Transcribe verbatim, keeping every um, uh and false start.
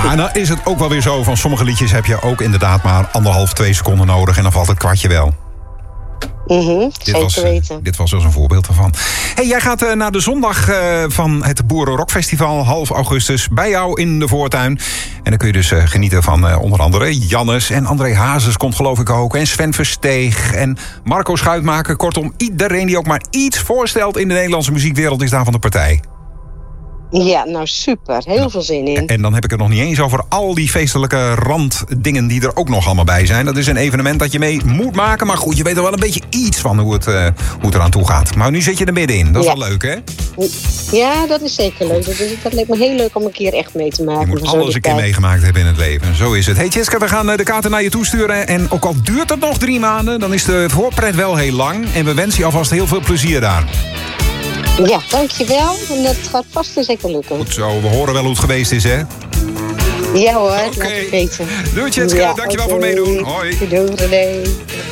Ja, en dan is het ook wel weer zo. Van sommige liedjes heb je ook inderdaad maar anderhalf, twee seconden nodig. En dan valt het kwartje wel. Mm-hmm, dit, zeker was, weten. dit was dus een voorbeeld ervan. Hey, jij gaat uh, naar de zondag uh, van het Boerenrockfestival, half augustus, bij jou in de voortuin. En dan kun je dus uh, genieten van uh, onder andere Jannes en André Hazes komt geloof ik ook. En Sven Versteeg en Marco Schuitmaker. Kortom, iedereen die ook maar iets voorstelt in de Nederlandse muziekwereld is daar van de partij. Ja, nou super. Heel veel zin in. En dan heb ik het nog niet eens over al die feestelijke randdingen die er ook nog allemaal bij zijn. Dat is een evenement dat je mee moet maken. Maar goed, je weet er wel een beetje iets van hoe het, uh, hoe het eraan toe gaat. Maar nu zit je er middenin. Dat is ja. wel leuk, hè? Ja, dat is zeker leuk. Dat, is, dat leek me heel leuk om een keer echt mee te maken. Je moet alles een keer meegemaakt hebben in het leven. Zo is het. Hey Tjitske, we gaan de kaarten naar je toesturen. En ook al duurt het nog drie maanden, dan is de voorpret wel heel lang. En we wensen je alvast heel veel plezier daar. Ja, dankjewel. En dat gaat vast en zeker lukken. Goed zo, we horen wel hoe het geweest is, hè? Ja hoor, okay. laat het weten. Doei Tjitske, ja, dankjewel okay. voor het meedoen. Hoi. Doei, René.